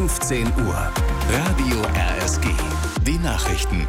15 Uhr. Radio RSG. Die Nachrichten.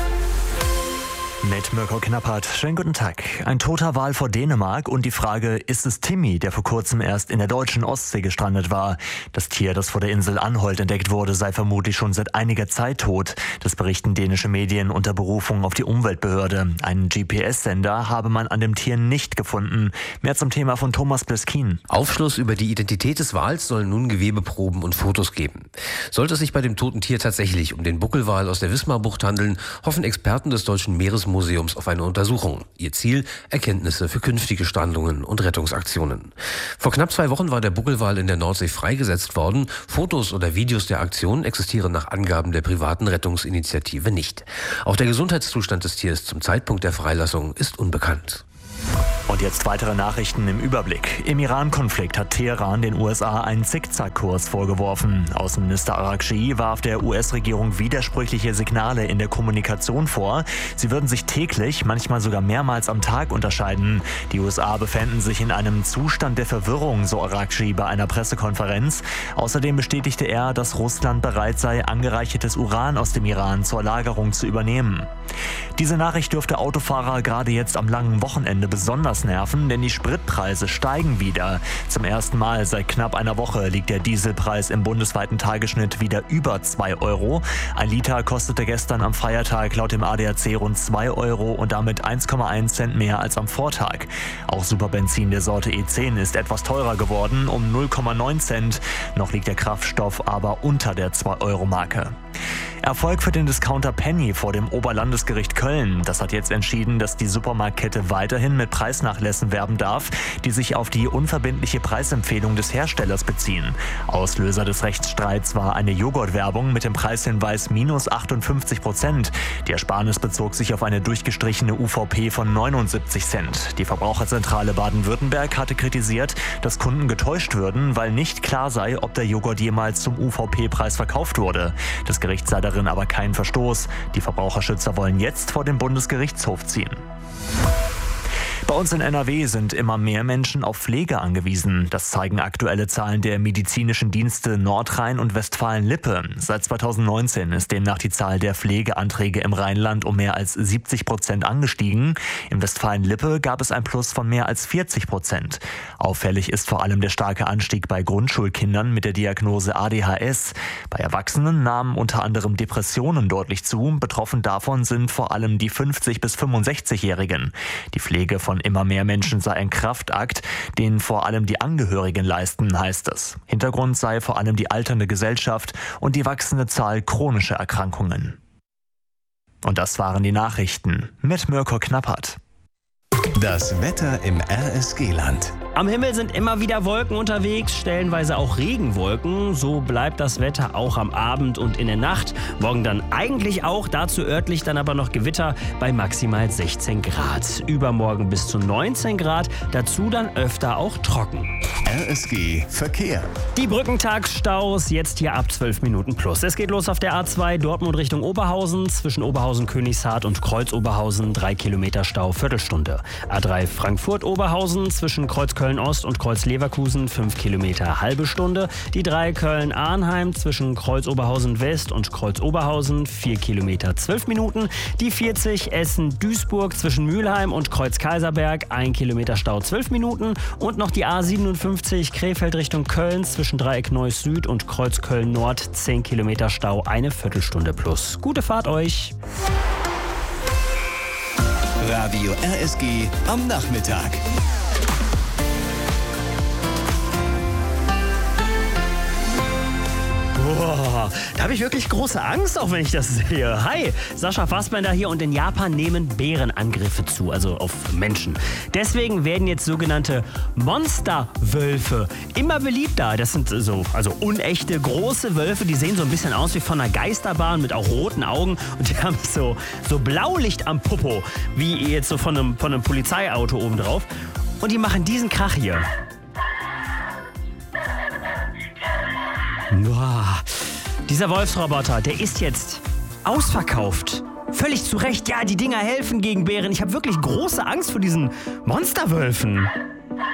Mit Mirko Knappert. Schönen guten Tag. Ein toter Wal vor Dänemark und die Frage, ist es Timmy, der vor kurzem erst in der deutschen Ostsee gestrandet war? Das Tier, das vor der Insel Anholt entdeckt wurde, sei vermutlich schon seit einiger Zeit tot. Das berichten dänische Medien unter Berufung auf die Umweltbehörde. Einen GPS-Sender habe man an dem Tier nicht gefunden. Mehr zum Thema von Thomas Bleskin. Aufschluss über die Identität des Wals sollen nun Gewebeproben und Fotos geben. Sollte es sich bei dem toten Tier tatsächlich um den Buckelwal aus der Wismarbucht handeln, hoffen Experten des Deutschen Meeresmuseums auf eine Untersuchung. Ihr Ziel: Erkenntnisse für künftige Strandungen und Rettungsaktionen. Vor knapp 2 Wochen war der Buckelwal in der Nordsee freigesetzt worden. Fotos oder Videos der Aktion existieren nach Angaben der privaten Rettungsinitiative nicht. Auch der Gesundheitszustand des Tiers zum Zeitpunkt der Freilassung ist unbekannt. Und jetzt weitere Nachrichten im Überblick. Im Iran-Konflikt hat Teheran den USA einen Zickzackkurs vorgeworfen. Außenminister Araghchi warf der US-Regierung widersprüchliche Signale in der Kommunikation vor. Sie würden sich täglich, manchmal sogar mehrmals am Tag unterscheiden. Die USA befänden sich in einem Zustand der Verwirrung, so Araghchi bei einer Pressekonferenz. Außerdem bestätigte er, dass Russland bereit sei, angereichertes Uran aus dem Iran zur Lagerung zu übernehmen. Diese Nachricht dürfte Autofahrer gerade jetzt am langen Wochenende besonders nerven, denn die Spritpreise steigen wieder. Zum ersten Mal seit knapp einer Woche liegt der Dieselpreis im bundesweiten Tagesschnitt wieder über 2 Euro. Ein Liter kostete gestern am Feiertag laut dem ADAC rund 2 Euro und damit 1,1 Cent mehr als am Vortag. Auch Superbenzin der Sorte E10 ist etwas teurer geworden, um 0,9 Cent. Noch liegt der Kraftstoff aber unter der 2-Euro-Marke. Erfolg für den Discounter Penny vor dem Oberlandesgericht Köln. Das hat jetzt entschieden, dass die Supermarktkette weiterhin mit Preisnachlässen werben darf, die sich auf die unverbindliche Preisempfehlung des Herstellers beziehen. Auslöser des Rechtsstreits war eine Joghurtwerbung mit dem Preishinweis -58%. Die Ersparnis bezog sich auf eine durchgestrichene UVP von 79 Cent. Die Verbraucherzentrale Baden-Württemberg hatte kritisiert, dass Kunden getäuscht würden, weil nicht klar sei, ob der Joghurt jemals zum UVP-Preis verkauft wurde. Das Gericht sah darin aber keinen Verstoß. Die Verbraucherschützer wollen jetzt vor den Bundesgerichtshof ziehen. Bei uns in NRW sind immer mehr Menschen auf Pflege angewiesen. Das zeigen aktuelle Zahlen der medizinischen Dienste Nordrhein und Westfalen-Lippe. Seit 2019 ist demnach die Zahl der Pflegeanträge im Rheinland um mehr als 70% angestiegen. Im Westfalen-Lippe gab es ein Plus von mehr als 40%. Auffällig ist vor allem der starke Anstieg bei Grundschulkindern mit der Diagnose ADHS. Bei Erwachsenen nahmen unter anderem Depressionen deutlich zu. Betroffen davon sind vor allem die 50- bis 65-Jährigen. Die Pflege von immer mehr Menschen sei ein Kraftakt, den vor allem die Angehörigen leisten, heißt es. Hintergrund sei vor allem die alternde Gesellschaft und die wachsende Zahl chronischer Erkrankungen. Und das waren die Nachrichten mit Mirko Knappert. Das Wetter im RSG-Land. Am Himmel sind immer wieder Wolken unterwegs, stellenweise auch Regenwolken. So bleibt das Wetter auch am Abend und in der Nacht. Morgen dann eigentlich auch, dazu örtlich dann aber noch Gewitter bei maximal 16 Grad. Übermorgen bis zu 19 Grad, dazu dann öfter auch trocken. RSG Verkehr. Die Brückentagsstaus jetzt hier ab 12 Minuten plus. Es geht los auf der A2 Dortmund Richtung Oberhausen. Zwischen Oberhausen-Königshardt und Kreuz-Oberhausen 3 Kilometer Stau, Viertelstunde. A3 Frankfurt-Oberhausen zwischen Kreuz-Köln-Ost und Kreuz-Leverkusen 5 Kilometer, halbe Stunde. Die 3 Köln-Arnheim zwischen Kreuz-Oberhausen-West und Kreuz-Oberhausen 4 Kilometer, 12 Minuten. Die 40 Essen-Duisburg zwischen Mülheim und Kreuz-Kaiserberg 1 Kilometer Stau, 12 Minuten. Und noch die A57 Krefeld Richtung Köln zwischen Dreieck Neuss Süd und Kreuz Köln Nord 10 Kilometer Stau, eine Viertelstunde plus. Gute Fahrt euch! Radio RSG am Nachmittag. Boah, da habe ich wirklich große Angst, auch wenn ich das sehe. Hi, Sascha Fassbender hier, und in Japan nehmen Bärenangriffe zu, also auf Menschen. Deswegen werden jetzt sogenannte Monsterwölfe immer beliebter. Das sind also unechte, große Wölfe, die sehen so ein bisschen aus wie von einer Geisterbahn mit auch roten Augen, und die haben so Blaulicht am Popo, wie jetzt so von einem Polizeiauto oben drauf. Und die machen diesen Krach hier. Boah, dieser Wolfsroboter, der ist jetzt ausverkauft. Völlig zu Recht. Ja, die Dinger helfen gegen Bären. Ich habe wirklich große Angst vor diesen Monsterwölfen.